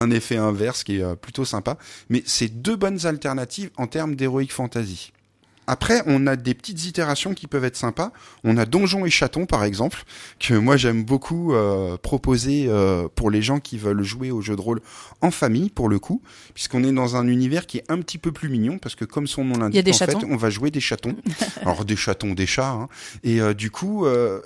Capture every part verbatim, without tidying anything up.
un effet inverse qui est euh, plutôt sympa. Mais c'est deux bonnes alternatives en termes d'heroic fantasy. Après, on a des petites itérations qui peuvent être sympas. On a Donjons et Chatons, par exemple, que moi j'aime beaucoup euh, proposer euh, pour les gens qui veulent jouer au jeu de rôle en famille, pour le coup, puisqu'on est dans un univers qui est un petit peu plus mignon, parce que comme son nom l'indique, en chatons. fait, on va jouer des chatons. Alors des chatons, des chats, hein. Et euh, du coup, euh,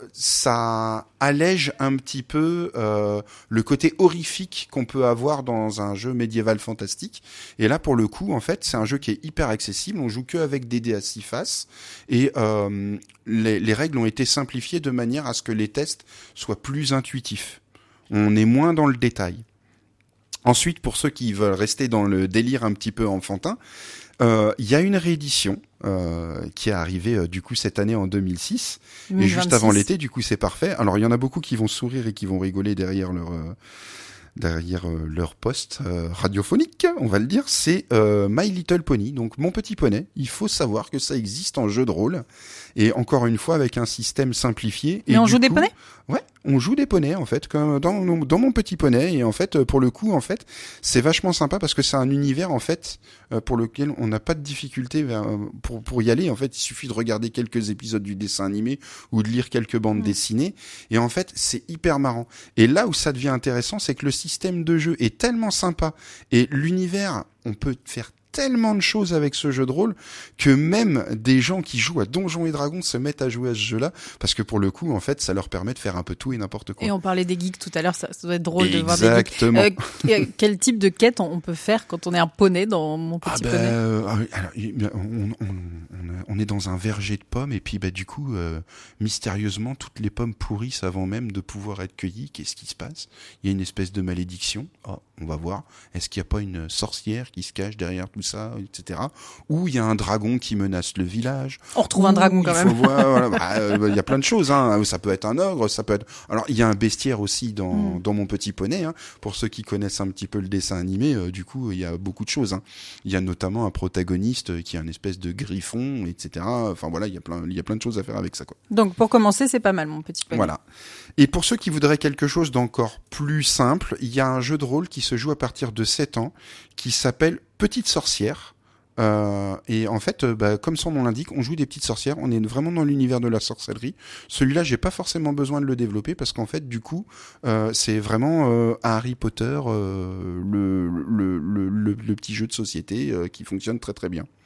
ça allège un petit peu euh, le côté horrifique qu'on peut avoir dans un jeu médiéval fantastique. Et là, pour le coup, en fait, c'est un jeu qui est hyper accessible. On joue que avec des dés à six faces et euh, les, les règles ont été simplifiées de manière à ce que les tests soient plus intuitifs. On est moins dans le détail. Ensuite, pour ceux qui veulent rester dans le délire un petit peu enfantin, il euh, y a une réédition euh, qui est arrivée euh, du coup cette année en deux mille six deux mille vingt-six. Et juste avant l'été, du coup c'est parfait. Alors il y en a beaucoup qui vont sourire et qui vont rigoler derrière leur euh, derrière euh, leur poste euh, radiophonique, on va le dire. C'est euh, My Little Pony, donc Mon Petit Poney. Il faut savoir que ça existe en jeu de rôle et encore une fois avec un système simplifié. Mais et on du joue coup, des poneys ? Ouais, on joue des poneys en fait, comme dans, dans Mon Petit Poney. Et en fait, pour le coup, en fait, c'est vachement sympa parce que c'est un univers en fait pour lequel on n'a pas de difficulté vers, pour pour y aller. En fait, il suffit de regarder quelques épisodes du dessin animé ou de lire quelques bandes mmh. dessinées. Et en fait, c'est hyper marrant. Et là où ça devient intéressant, c'est que le système de jeu est tellement sympa et l'univers, on peut faire tellement de choses avec ce jeu de rôle que même des gens qui jouent à Donjons et Dragons se mettent à jouer à ce jeu-là parce que pour le coup, en fait, ça leur permet de faire un peu tout et n'importe quoi. Et on parlait des geeks tout à l'heure, ça, ça doit être drôle Exactement. de voir des geeks. Euh, quel type de quête on peut faire quand on est un poney dans Mon Petit ah ben, Poney euh, alors, on, on, on, on est dans un verger de pommes et puis bah, du coup, euh, mystérieusement, toutes les pommes pourrissent avant même de pouvoir être cueillies. Qu'est-ce qui se passe ? Il y a une espèce de malédiction. Oh, on va voir. Est-ce qu'il n'y a pas une sorcière qui se cache derrière tout ça, et cetera. Ou il y a un dragon qui menace le village. On retrouve un dragon quand même. Voir, voilà, bah, euh, il y a plein de choses. Hein. Ça peut être un ogre, ça peut être. Alors il y a un bestiaire aussi dans mm. dans Mon Petit Poney. Hein. Pour ceux qui connaissent un petit peu le dessin animé, euh, du coup il y a beaucoup de choses. Hein. Il y a notamment un protagoniste qui est un espèce de griffon, et cetera. Enfin voilà, il y a plein il y a plein de choses à faire avec ça, quoi. Donc pour commencer, c'est pas mal, Mon Petit Poney. Voilà. Et pour ceux qui voudraient quelque chose d'encore plus simple, il y a un jeu de rôle qui se joue à partir de sept ans, qui s'appelle Petite Sorcière. Euh, et en fait, euh, bah, comme son nom l'indique, on joue des petites sorcières. On est vraiment dans l'univers de la sorcellerie. Celui-là, j'ai pas forcément besoin de le développer parce qu'en fait, du coup, euh, c'est vraiment euh, Harry Potter, euh, le, le, le, le, le petit jeu de société euh, qui fonctionne très très bien.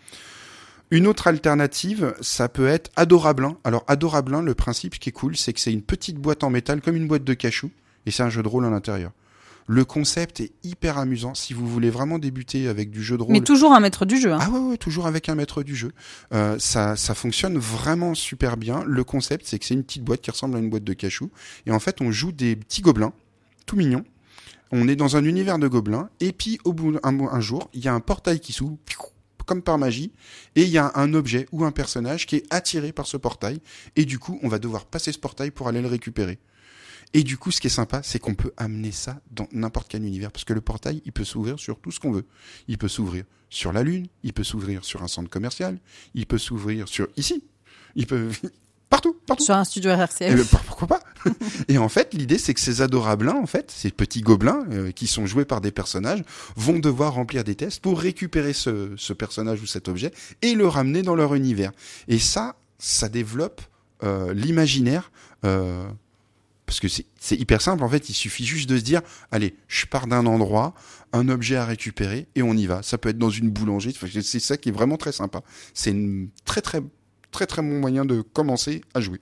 Une autre alternative, ça peut être Adorablin. Alors Adorablin, le principe qui est cool, c'est que c'est une petite boîte en métal, comme une boîte de cachou, et c'est un jeu de rôle à l'intérieur. Le concept est hyper amusant. Si vous voulez vraiment débuter avec du jeu de rôle... Mais toujours un maître du jeu. Hein. Ah ouais, ouais, toujours avec un maître du jeu. Euh, ça, ça fonctionne vraiment super bien. Le concept, c'est que c'est une petite boîte qui ressemble à une boîte de cachou. Et en fait, on joue des petits gobelins, tout mignons. On est dans un univers de gobelins. Et puis, au bout d'un un jour, il y a un portail qui s'ouvre, comme par magie. Et il y a un objet ou un personnage qui est attiré par ce portail. Et du coup, on va devoir passer ce portail pour aller le récupérer. Et du coup, ce qui est sympa, c'est qu'on peut amener ça dans n'importe quel univers. Parce que le portail, il peut s'ouvrir sur tout ce qu'on veut. Il peut s'ouvrir sur la Lune, il peut s'ouvrir sur un centre commercial, il peut s'ouvrir sur ici, il peut... Partout, partout. Sur un studio R R C F. Et ben, pourquoi pas. Et en fait, l'idée, c'est que ces adorablins, en fait, ces petits gobelins euh, qui sont joués par des personnages, vont devoir remplir des tests pour récupérer ce, ce personnage ou cet objet et le ramener dans leur univers. Et ça, ça développe euh, l'imaginaire... Euh, Parce que c'est, c'est hyper simple, en fait, il suffit juste de se dire, allez, je pars d'un endroit, un objet à récupérer, et on y va. Ça peut être dans une boulangerie, c'est ça qui est vraiment très sympa. C'est un très très très très bon moyen de commencer à jouer.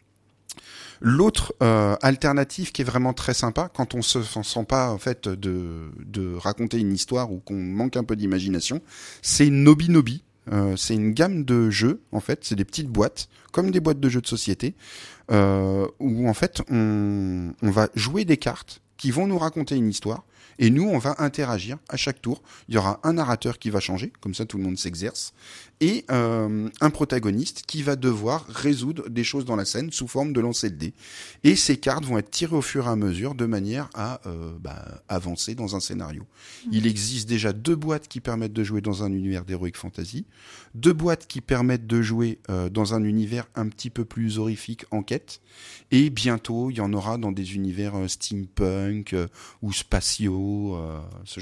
L'autre euh, alternative qui est vraiment très sympa, quand on se sent pas en fait de, de raconter une histoire ou qu'on manque un peu d'imagination, c'est Nobi Nobi. Euh, c'est une gamme de jeux, en fait, c'est des petites boîtes, comme des boîtes de jeux de société, euh, où en fait on, on va jouer des cartes qui vont nous raconter une histoire, et nous on va interagir à chaque tour. Il y aura un narrateur qui va changer, comme ça tout le monde s'exerce, et euh, un protagoniste qui va devoir résoudre des choses dans la scène sous forme de lancer de dés. Et ces cartes vont être tirées au fur et à mesure de manière à euh, bah, avancer dans un scénario. Mmh. Il existe déjà deux boîtes qui permettent de jouer dans un univers d'Heroic Fantasy, deux boîtes qui permettent de jouer euh, dans un univers un petit peu plus horrifique, enquête, et bientôt il y en aura dans des univers euh, steampunk euh, ou spatiaux animaux, euh, ce